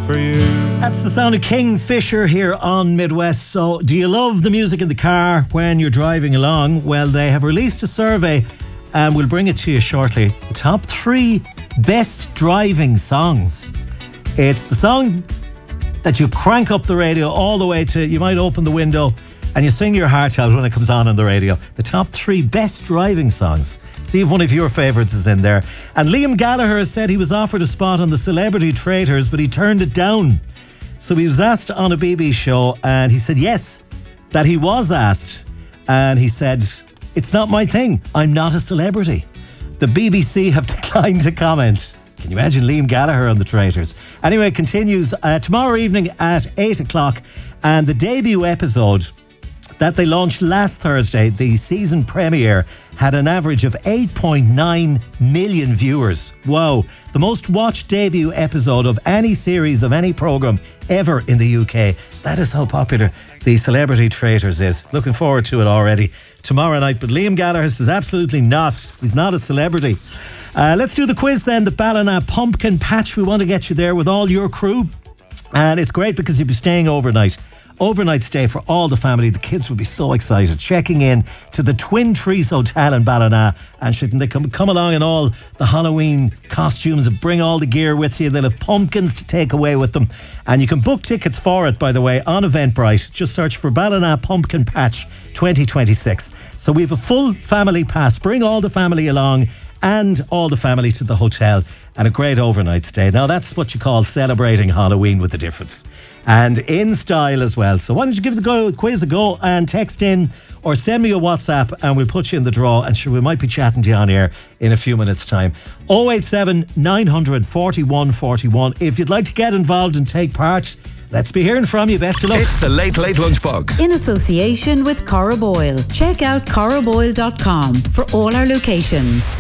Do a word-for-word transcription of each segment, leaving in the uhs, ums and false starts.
for you. That's the sound of Kingfisher here on Midwest. So, do you love the music in the car when you're driving along? Well, they have released a survey and we'll bring it to you shortly. The top three best driving songs. It's the song that you crank up the radio all the way to, you might open the window and you sing your heart out when it comes on on the radio. The top three best driving songs. See if one of your favourites is in there. And Liam Gallagher said he was offered a spot on the Celebrity Traitors, but he turned it down. So he was asked on a B B show and he said yes, that he was asked. And he said, it's not my thing. I'm not a celebrity. The B B C have declined to comment. Can you imagine Liam Gallagher on the Traitors? Anyway, it continues uh, tomorrow evening at eight o'clock. And the debut episode that they launched last Thursday, the season premiere, had an average of eight point nine million viewers. Wow. The most watched debut episode of any series of any programme ever in the U K. That is how popular the Celebrity Traitors is. Looking forward to it already tomorrow night. But Liam Gallagher says absolutely not. He's not a celebrity. Uh, let's do the quiz then. The Ballina Pumpkin Patch. We want to get you there with all your crew. And it's great because you'll be staying overnight. Overnight stay for all the family. The kids will be so excited. Checking in to the Twin Trees Hotel in Ballina. And shouldn't they come, come along in all the Halloween costumes and bring all the gear with you. They'll have pumpkins to take away with them. And you can book tickets for it, by the way, on Eventbrite. Just search for Ballina Pumpkin Patch twenty twenty-six. So we have a full family pass. Bring all the family along and all the family to the hotel and a great overnight stay. Now that's what you call celebrating Halloween with a difference and in style as well. So why don't you give the go, quiz a go and text in or send me a WhatsApp and we'll put you in the draw, and sure, we might be chatting to you on air in a few minutes time. oh eight seven, nine hundred, forty-one forty-one. If you'd like to get involved and take part, let's be hearing from you. Best of luck. It's the Late Late Lunchbox. In association with Cora Boyle. Check out cora boyle dot com for all our locations.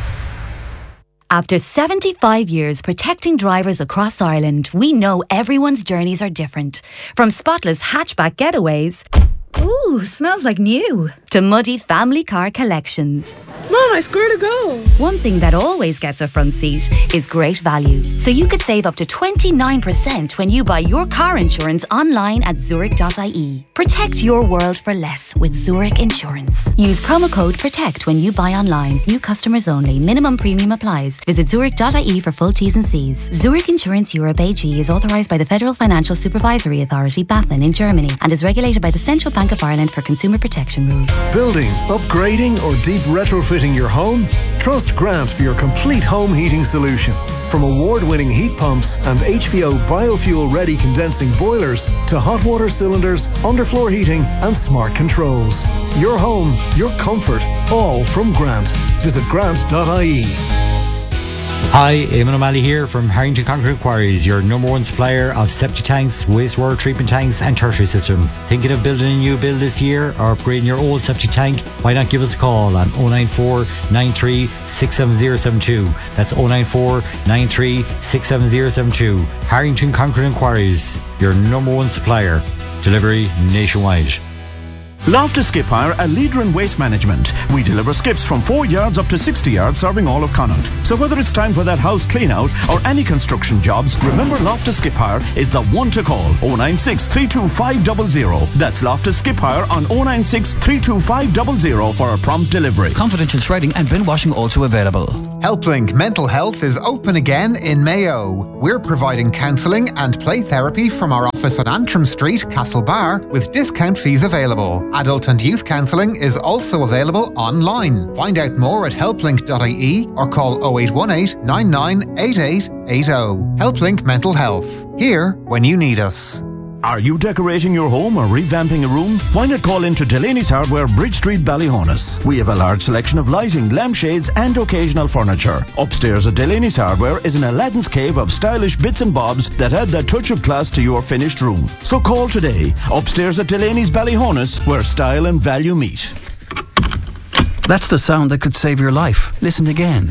After seventy-five years protecting drivers across Ireland, we know everyone's journeys are different. From spotless hatchback getaways, ooh, smells like new, to muddy family car collections. Mom, I scored a goal. One thing that always gets a front seat is great value. So you could save up to twenty-nine percent when you buy your car insurance online at zurich dot I E. Protect your world for less with Zurich Insurance. Use promo code PROTECT when you buy online. New customers only. Minimum premium applies. Visit zurich dot I E for full T's and C's. Zurich Insurance Europe A G is authorised by the Federal Financial Supervisory Authority, BaFin, in Germany, and is regulated by the Central Bank of Ireland for consumer protection rules. Building, upgrading or deep retrofitting your home? Trust Grant for your complete home heating solution. From award-winning heat pumps and H V O biofuel-ready condensing boilers to hot water cylinders, underfloor heating and smart controls. Your home, your comfort, all from Grant. Visit grant dot I E. Hi, Eamon O'Malley here from Harrington Concrete Quarries, your number one supplier of septic tanks, wastewater treatment tanks and tertiary systems. Thinking of building a new build this year or upgrading your old septic tank? Why not give us a call on oh nine four, nine three, six seven zero seven two. That's oh nine four, nine three, six seven zero seven two. Harrington Concrete Quarries, your number one supplier. Delivery nationwide. Loftus Skip Hire, a leader in waste management. We deliver skips from four yards up to sixty yards, serving all of Connaught. So whether it's time for that house clean out or any construction jobs, remember Loftus Skip Hire is the one to call. oh nine six, three two five zero zero. That's Loftus Skip Hire on oh nine six, three two five zero zero for a prompt delivery. Confidential shredding and bin washing also available. HelpLink Mental Health is open again in Mayo. We're providing counselling and play therapy from our office on Antrim Street, Castlebar, with discount fees available. Adult and youth counselling is also available online. Find out more at help link dot I E or call oh eight one eight, nine nine eight eight eight oh. HelpLink Mental Health. Here when you need us. Are you decorating your home or revamping a room? Why not call into Delaney's Hardware, Bridge Street, Ballyhonus. We have a large selection of lighting, lampshades and occasional furniture. Upstairs at Delaney's Hardware is an Aladdin's cave of stylish bits and bobs that add that touch of class to your finished room. So call today. Upstairs at Delaney's Ballyhonus, where style and value meet. That's the sound that could save your life. Listen again.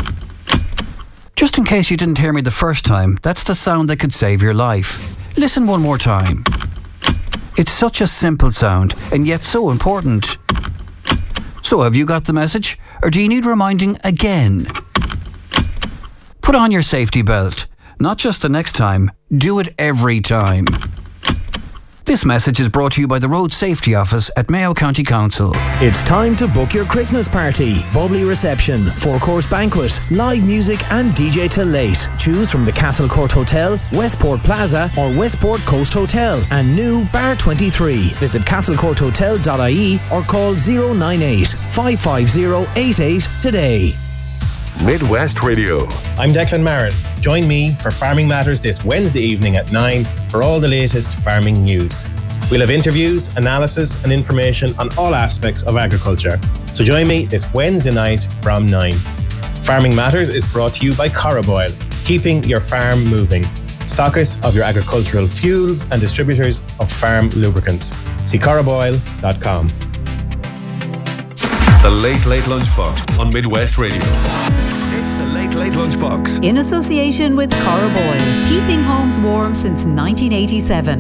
Just in case you didn't hear me the first time, that's the sound that could save your life. Listen one more time. It's such a simple sound, and yet so important. So have you got the message, or do you need reminding again? Put on your safety belt. Not just the next time, do it every time. This message is brought to you by the Road Safety Office at Mayo County Council. It's time to book your Christmas party. Bubbly reception, four-course banquet, live music and D J till late. Choose from the Castle Court Hotel, Westport Plaza or Westport Coast Hotel and new Bar twenty-three. Visit castle court hotel dot I E or call zero nine eight, five five zero, eight eight today. Midwest Radio. I'm Declan Marin. Join me for Farming Matters this Wednesday evening at nine for all the latest farming news. We'll have interviews, analysis and information on all aspects of agriculture. So join me this Wednesday night from nine. Farming Matters is brought to you by Coroboil, keeping your farm moving. Stockists of your agricultural fuels and distributors of farm lubricants. See coroboil dot com. The Late Late Lunchbox on Midwest Radio. It's the Late Late Lunchbox. In association with Coroboil, keeping homes warm since nineteen eighty-seven.